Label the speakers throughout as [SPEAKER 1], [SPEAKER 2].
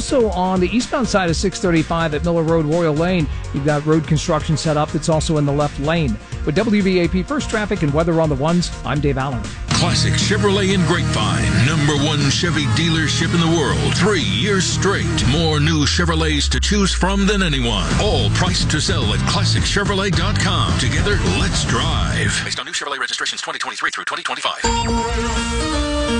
[SPEAKER 1] Also on the eastbound side of 635 at Miller Road, Royal Lane, you've got road construction set up. It's also in the left lane. With WBAP First Traffic and Weather on the Ones, I'm Dave Allen.
[SPEAKER 2] Classic Chevrolet in Grapevine, #1 Chevy dealership in the world. 3 years straight. More new Chevrolets to choose from than anyone. All priced to sell at ClassicChevrolet.com. Together, let's drive. Based on new Chevrolet registrations 2023 through 2025.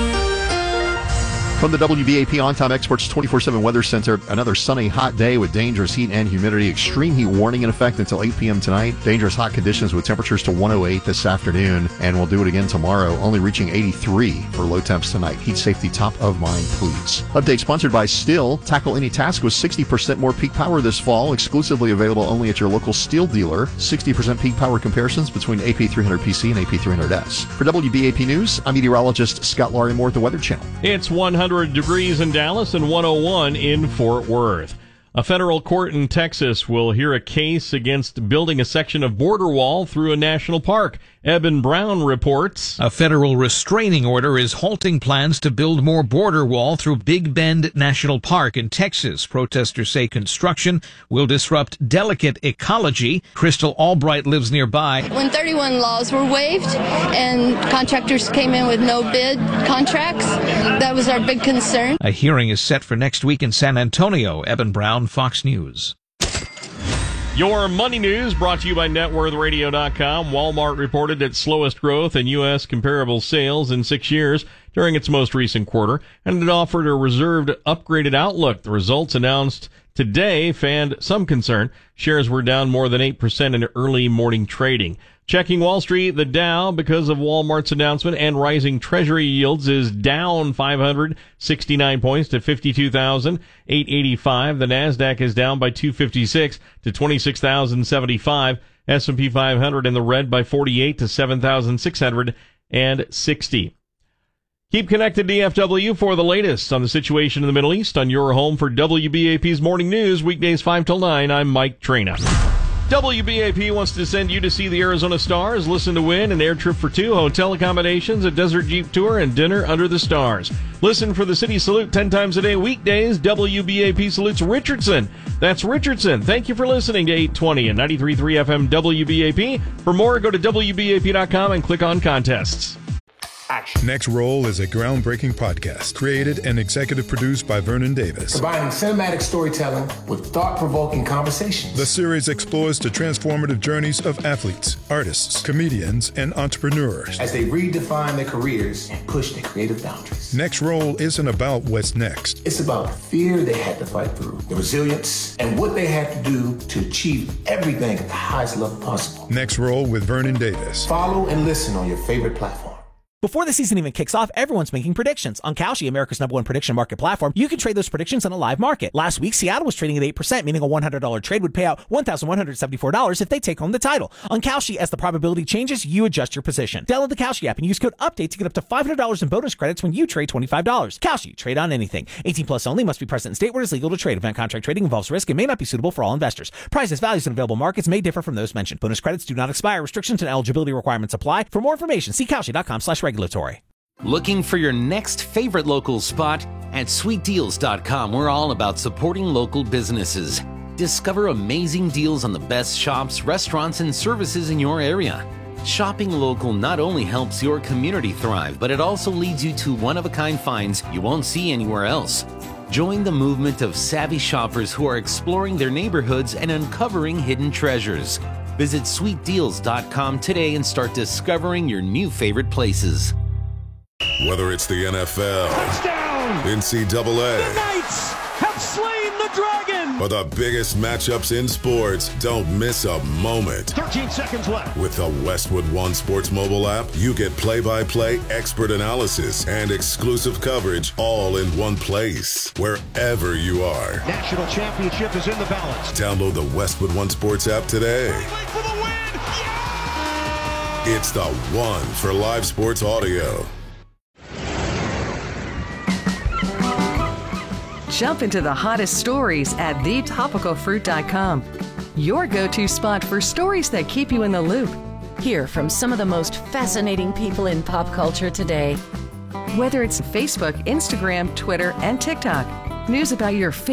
[SPEAKER 3] From the WBAP On-Time Experts 24/7 Weather Center, another sunny, hot day with dangerous heat and humidity. Extreme heat warning in effect until 8 p.m. tonight. Dangerous hot conditions with temperatures to 108 this afternoon, and we'll do it again tomorrow, only reaching 83 for low temps tonight. Heat safety top of mind, please. Update sponsored by Stihl. Tackle any task with 60% more peak power this fall. Exclusively available only at your local Stihl dealer. 60% peak power comparisons between AP300PC and AP300S. For WBAP News, I'm meteorologist Scott Larimore at the Weather Channel.
[SPEAKER 4] It's 100 degrees in Dallas and 101 in Fort Worth. A federal court in Texas will hear a case against building a section of border wall through a national park. Eben Brown reports.
[SPEAKER 5] A federal restraining order is halting plans to build more border wall through Big Bend National Park in Texas. Protesters say construction will disrupt delicate ecology. Crystal Albright lives nearby.
[SPEAKER 6] When 31 laws were waived and contractors came in with no bid contracts, that was our big concern.
[SPEAKER 5] A hearing is set for next week in San Antonio. Eben Brown, Fox News.
[SPEAKER 4] Your money news brought to you by NetWorthRadio.com. Walmart reported its slowest growth in U.S. comparable sales in 6 years during its most recent quarter, and it offered a reserved, upgraded outlook. The results announced today fanned some concern. Shares were down more than 8% in early morning trading. Checking Wall Street, the Dow, because of Walmart's announcement and rising Treasury yields, is down 569 points to 52,885. The Nasdaq is down by 256 to 26,075. S&P 500 in the red by 48 to 7,660. Keep connected to DFW for the latest on the situation in the Middle East on your home for WBAP's Morning News, weekdays 5 till 9. I'm Mike Trina. WBAP wants to send you to see the Arizona Stars, listen to win, an air trip for two, hotel accommodations, a desert jeep tour, and dinner under the stars. Listen for the City Salute 10 times a day weekdays. WBAP salutes Richardson. That's Richardson. Thank you for listening to 820 and 93.3 FM WBAP. For more, go to WBAP.com and click on contests.
[SPEAKER 7] Action. Next Roll is a groundbreaking podcast created and executive produced by Vernon Davis.
[SPEAKER 8] Combining cinematic storytelling with thought-provoking conversations.
[SPEAKER 7] The series explores the transformative journeys of athletes, artists, comedians, and entrepreneurs
[SPEAKER 8] as they redefine their careers and push their creative boundaries.
[SPEAKER 7] Next Roll isn't about what's next.
[SPEAKER 8] It's about the fear they had to fight through, the resilience, and what they had to do to achieve everything at the highest level possible.
[SPEAKER 7] Next Roll with Vernon Davis.
[SPEAKER 8] Follow and listen on your favorite platform.
[SPEAKER 9] Before the season even kicks off, everyone's making predictions. On Kalshi, America's #1 prediction market platform, you can trade those predictions on a live market. Last week, Seattle was trading at 8%, meaning a $100 trade would pay out $1,174 if they take home the title. On Kalshi, as the probability changes, you adjust your position. Download the Kalshi app and use code UPDATE to get up to $500 in bonus credits when you trade $25. Kalshi, trade on anything. 18 plus only, must be present in state where it is legal to trade. Event contract trading involves risk and may not be suitable for all investors. Prices, values, and available markets may differ from those mentioned. Bonus credits do not expire. Restrictions and eligibility requirements apply. For more information, see Kalshi.com/regulatory.
[SPEAKER 10] Looking for your next favorite local spot? At SweetDeals.com, we're all about supporting local businesses. Discover amazing deals on the best shops, restaurants, and services in your area. Shopping local not only helps your community thrive, but it also leads you to one-of-a-kind finds you won't see anywhere else. Join the movement of savvy shoppers who are exploring their neighborhoods and uncovering hidden treasures. Visit SweetDeals.com today and start discovering your new favorite places.
[SPEAKER 11] Whether it's the NFL,
[SPEAKER 12] touchdown,
[SPEAKER 11] NCAA,
[SPEAKER 12] the Knights have slain the dragon,
[SPEAKER 11] or the biggest matchups in sports, don't miss a moment.
[SPEAKER 12] 13 seconds left.
[SPEAKER 11] With the Westwood One Sports mobile app, you get play-by-play, expert analysis, and exclusive coverage all in one place, wherever you are.
[SPEAKER 12] National championship is in the balance.
[SPEAKER 11] Download the Westwood One Sports app today.
[SPEAKER 12] For the win. Yeah!
[SPEAKER 11] It's the one for live sports audio.
[SPEAKER 13] Jump into the hottest stories at thetopicalfruit.com. Your go-to spot for stories that keep you in the loop.
[SPEAKER 14] Hear from some of the most fascinating people in pop culture today.
[SPEAKER 13] Whether it's Facebook, Instagram, Twitter, and TikTok, news about your favorite